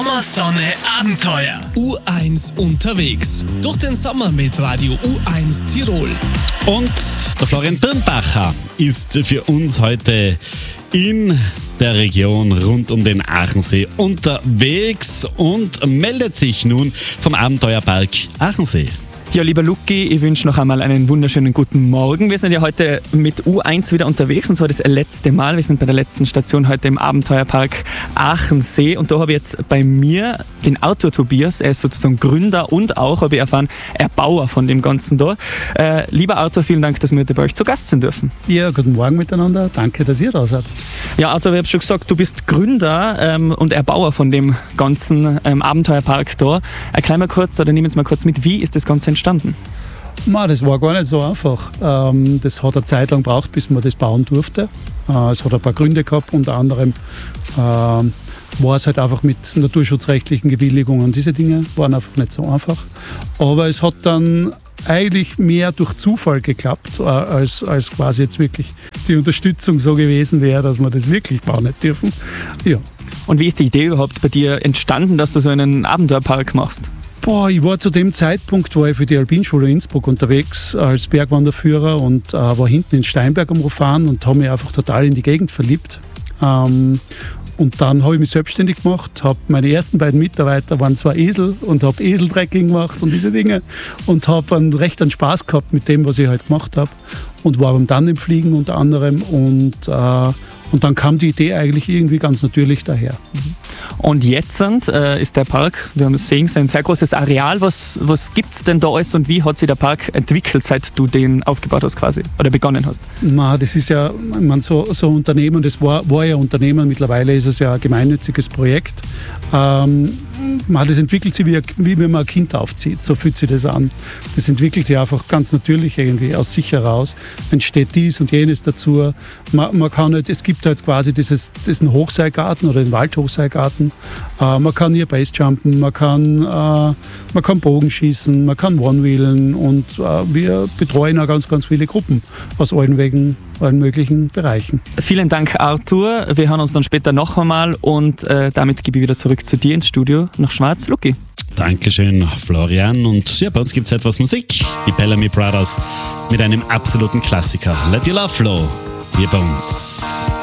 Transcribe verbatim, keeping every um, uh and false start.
Sommersonne Abenteuer. U eins unterwegs. Durch den Sommer mit Radio U eins Tirol. Und der Florian Birnbacher ist für uns heute in der Region rund um den Aachensee unterwegs und meldet sich nun vom Abenteuerpark Aachensee. Ja, lieber Luki, ich wünsche noch einmal einen wunderschönen guten Morgen. Wir sind ja heute mit U eins wieder unterwegs und zwar das letzte Mal. Wir sind bei der letzten Station heute im Abenteuerpark Aachensee und da habe ich jetzt bei mir den Arthur Tobias. Er ist sozusagen Gründer und auch, habe ich erfahren, Erbauer von dem Ganzen da. Äh, lieber Arthur, vielen Dank, dass wir heute bei euch zu Gast sein dürfen. Ja, guten Morgen miteinander. Danke, dass ihr da seid. Ja, Arthur, ich habe schon gesagt, du bist Gründer ähm, und Erbauer von dem ganzen ähm, Abenteuerpark da. Erklär mal kurz oder nimm uns mal kurz mit, wie ist das Ganze entstanden? Ma, das war gar nicht so einfach. Ähm, das hat eine Zeit lang gebraucht, bis man das bauen durfte. Äh, es hat ein paar Gründe gehabt, unter anderem äh, war es halt einfach mit naturschutzrechtlichen Bewilligungen. Diese Dinge waren einfach nicht so einfach. Aber es hat dann eigentlich mehr durch Zufall geklappt, äh, als, als quasi jetzt wirklich die Unterstützung so gewesen wäre, dass wir das wirklich bauen nicht dürfen. Ja. Und wie ist die Idee überhaupt bei dir entstanden, dass du so einen Abenteuerpark machst? Boah, ich war zu dem Zeitpunkt war ich für die Alpinschule Innsbruck unterwegs als Bergwanderführer und äh, war hinten in Steinberg am Rufan und habe mich einfach total in die Gegend verliebt. Ähm, und dann habe ich mich selbstständig gemacht, habe meine ersten beiden Mitarbeiter waren zwei Esel und habe Eseltrekking gemacht und diese Dinge und habe einen recht einen Spaß gehabt mit dem, was ich halt gemacht habe und war beim Tandemfliegen unter anderem und äh, Und dann kam die Idee eigentlich irgendwie ganz natürlich daher. Und jetzt äh, ist der Park, wir haben es gesehen, ein sehr großes Areal. Was, was gibt es denn da alles und wie hat sich der Park entwickelt, seit du den aufgebaut hast quasi oder begonnen hast? Na, das ist ja ich meine, so, so ein Unternehmen, das war, war ja Unternehmen, mittlerweile ist es ja ein gemeinnütziges Projekt. Ähm, man, das entwickelt sich wie, wie wenn man ein Kind aufzieht, so fühlt sich das an. Das entwickelt sich einfach ganz natürlich irgendwie aus sich heraus, entsteht dies und jenes dazu. Man, man kann halt, es gibt halt quasi dieses, diesen Hochseilgarten oder den Waldhochseilgarten. Äh, man kann hier Basejumpen, man kann, äh, man kann Bogenschießen, man kann One-Wheelen und äh, wir betreuen auch ganz, ganz viele Gruppen aus allen, wegen, allen möglichen Bereichen. Vielen Dank, Arthur. Wir hören uns dann später noch einmal und äh, damit gebe ich wieder zurück zu dir ins Studio nach Schwarz. Luki. Dankeschön, Florian. Und ja, bei uns gibt es etwas Musik. Die Bellamy Brothers mit einem absoluten Klassiker. Let Your Love Flow. Hier bei uns.